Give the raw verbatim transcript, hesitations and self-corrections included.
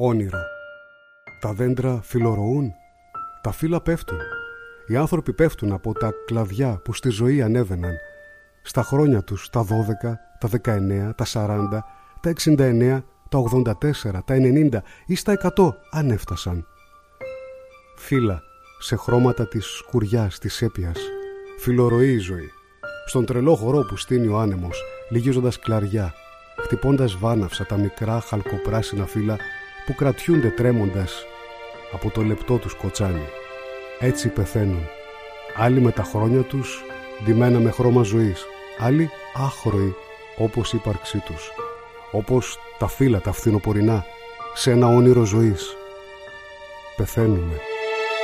Όνειρο. Τα δέντρα φιλορροούν, τα φύλλα πέφτουν. Οι άνθρωποι πέφτουν από τα κλαδιά που στη ζωή ανέβαιναν. Στα χρόνια τους, τα δώδεκα, τα δεκαεννέα, τα σαράντα, τα εξήντα εννέα, τα ογδόντα τέσσερα, τα ενενήντα ή στα εκατό αν έφτασαν. Φύλλα σε χρώματα της σκουριάς, της έπιας. Φιλορροεί η ζωή. Στον τρελό χορό που στείνει ο άνεμος, λυγίζοντας κλαριά, χτυπώντας βάναυσα τα μικρά χαλκοπράσινα φύλλα που κρατιούνται τρέμοντας από το λεπτό τους κοτσάνι. Έτσι πεθαίνουν. Άλλοι με τα χρόνια τους ντυμένα με χρώμα ζωής, άλλοι άχρωοι όπως η ύπαρξή τους, όπως τα φύλλα τα φθινοπορεινά σε ένα όνειρο ζωής. Πεθαίνουμε.